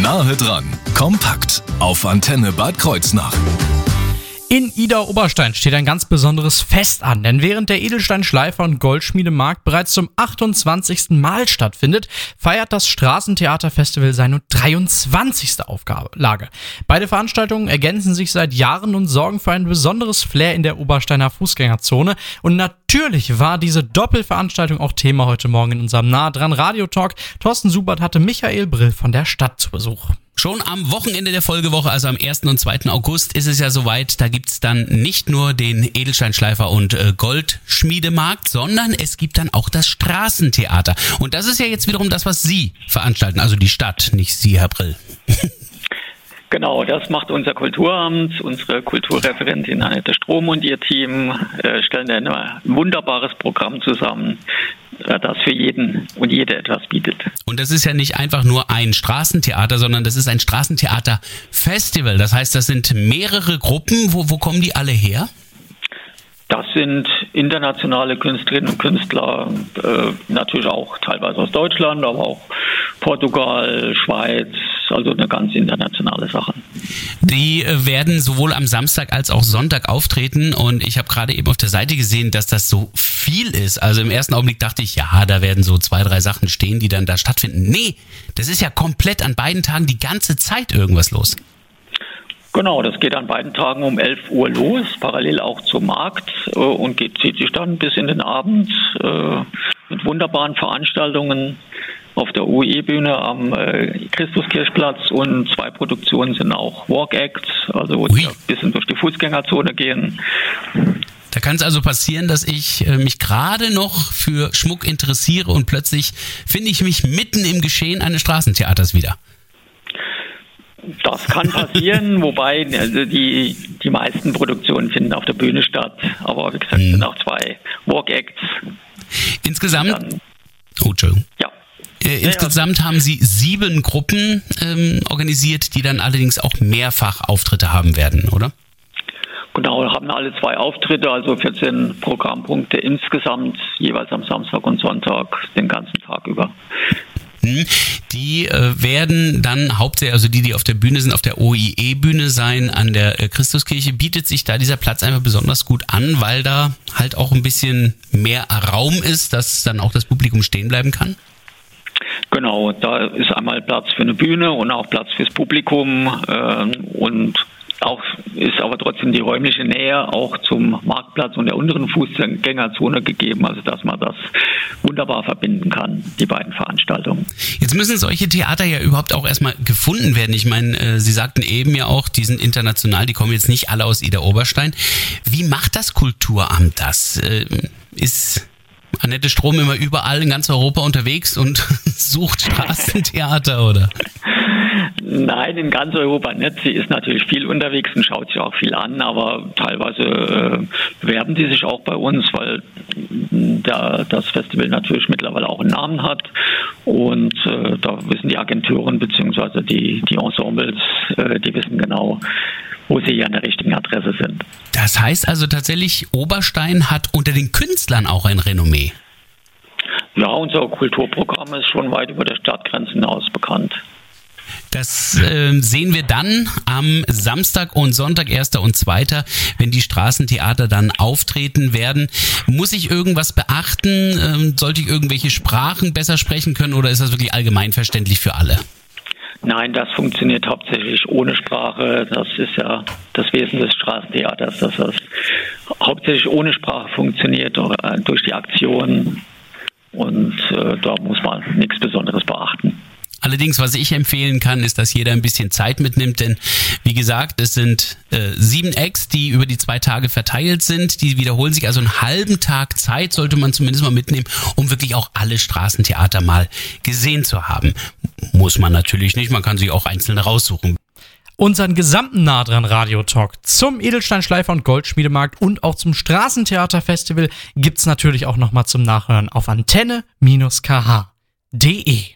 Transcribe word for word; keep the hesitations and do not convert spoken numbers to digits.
Nahe dran, kompakt auf Antenne Bad Kreuznach. In Idar-Oberstein steht ein ganz besonderes Fest an, denn während der Edelsteinschleifer- und Goldschmiedemarkt bereits zum achtundzwanzigsten Mal stattfindet, feiert das Straßentheaterfestival seine dreiundzwanzigste Auflage. Beide Veranstaltungen ergänzen sich seit Jahren und sorgen für ein besonderes Flair in der Obersteiner Fußgängerzone. Und natürlich war diese Doppelveranstaltung auch Thema heute Morgen in unserem Nah dran Radio-Talk. Thorsten Subert hatte Michael Brill von der Stadt zu Besuch. Schon am Wochenende der Folgewoche, also am ersten und zweiten August, ist es ja soweit. Da gibt's dann nicht nur den Edelsteinschleifer- und äh, Goldschmiedemarkt, sondern es gibt dann auch das Straßentheater. Und das ist ja jetzt wiederum das, was Sie veranstalten, also die Stadt, nicht Sie, Herr Brill. Genau, das macht unser Kulturamt. Unsere Kulturreferentin Annette Strom und ihr Team äh, stellen ein wunderbares Programm zusammen, äh, das für jeden und jede etwas bietet. Und das ist ja nicht einfach nur ein Straßentheater, sondern das ist ein Straßentheater-Festival. Das heißt, das sind mehrere Gruppen. Wo, wo kommen die alle her? Das sind internationale Künstlerinnen und Künstler, äh, natürlich auch teilweise aus Deutschland, aber auch Portugal, Schweiz, also eine ganz internationale Sache. Die äh, werden sowohl am Samstag als auch Sonntag auftreten und ich habe gerade eben auf der Seite gesehen, dass das so viel ist. Also im ersten Augenblick dachte ich, ja, da werden so zwei, drei Sachen stehen, die dann da stattfinden. Nee, das ist ja komplett an beiden Tagen die ganze Zeit irgendwas los. Genau, das geht an beiden Tagen um elf Uhr los, parallel auch zum Markt äh, und geht, zieht sich dann bis in den Abend äh, mit wunderbaren Veranstaltungen auf der U E-Bühne am äh, Christuskirchplatz und zwei Produktionen sind auch Walk-Acts, also wo die ein bisschen durch die Fußgängerzone gehen. Da kann es also passieren, dass ich äh, mich gerade noch für Schmuck interessiere und plötzlich finde ich mich mitten im Geschehen eines Straßentheaters wieder. Das kann passieren, wobei also die, die meisten Produktionen finden auf der Bühne statt. Aber wie gesagt, es sind auch zwei Walk-Acts. Insgesamt, Dann, oh, Entschuldigung. Ja. Äh, insgesamt ja, ja. haben Sie sieben Gruppen ähm, organisiert, die dann allerdings auch mehrfach Auftritte haben werden, oder? Genau, wir haben alle zwei Auftritte, also vierzehn Programmpunkte insgesamt, jeweils am Samstag und Sonntag, den ganzen Tag über. Die äh, werden dann hauptsächlich, also die, die auf der Bühne sind, auf der O I E-Bühne sein, an der äh, Christuskirche, bietet sich da dieser Platz einfach besonders gut an, weil da halt auch ein bisschen mehr Raum ist, dass dann auch das Publikum stehen bleiben kann? Genau, da ist einmal Platz für eine Bühne und auch Platz fürs Publikum äh, und auch ist aber trotzdem die räumliche Nähe auch zum Marktplatz und der unteren Fußgängerzone gegeben, also dass man das wunderbar verbinden kann, die beiden Veranstaltungen. Jetzt müssen solche Theater ja überhaupt auch erstmal gefunden werden. Ich meine, äh, Sie sagten eben ja auch, die sind international, die kommen jetzt nicht alle aus Idar-Oberstein. Wie macht das Kulturamt das? Äh, ist Annette Strom immer überall in ganz Europa unterwegs und sucht Straßentheater, oder? Nein, in ganz Europa nicht. Sie ist natürlich viel unterwegs und schaut sich auch viel an, aber teilweise äh, bewerben die sich auch bei uns, weil da das Festival natürlich mittlerweile auch einen Namen hat und äh, da wissen die Agenturen bzw. die, die Ensembles, äh, die wissen genau, wo sie hier an der richtigen Adresse sind. Das heißt also tatsächlich, Oberstein hat unter den Künstlern auch ein Renommee? Ja, unser Kulturprogramm ist schon weit über der Stadtgrenzen hinaus bekannt. Das äh, sehen wir dann am Samstag und Sonntag, erster und zweiter, wenn die Straßentheater dann auftreten werden. Muss ich irgendwas beachten? Ähm, sollte ich irgendwelche Sprachen besser sprechen können oder ist das wirklich allgemeinverständlich für alle? Nein, das funktioniert hauptsächlich ohne Sprache. Das ist ja das Wesen des Straßentheaters, dass das hauptsächlich ohne Sprache funktioniert, durch die Aktion. Und äh, da muss man nichts Besonderes beachten. Allerdings, was ich empfehlen kann, ist, dass jeder ein bisschen Zeit mitnimmt, denn wie gesagt, es sind äh, sieben Acts, die über die zwei Tage verteilt sind, die wiederholen sich, also einen halben Tag Zeit sollte man zumindest mal mitnehmen, um wirklich auch alle Straßentheater mal gesehen zu haben. Muss man natürlich nicht, man kann sich auch einzelne raussuchen. Unseren gesamten Nah dran Radio-Talk zum Edelsteinschleifer- und Goldschmiedemarkt und auch zum Straßentheaterfestival gibt's natürlich auch nochmal zum Nachhören auf antenne Bindestrich k h punkt d e.